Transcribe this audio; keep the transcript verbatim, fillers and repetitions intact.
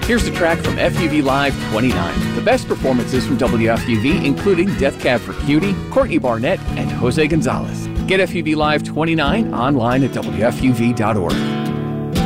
Here's the track from F U V Live twenty-nine. The best performances from W F U V, including Death Cab for Cutie, Courtney Barnett, and Jose Gonzalez. Get F U V Live twenty-nine online at W F U V dot org.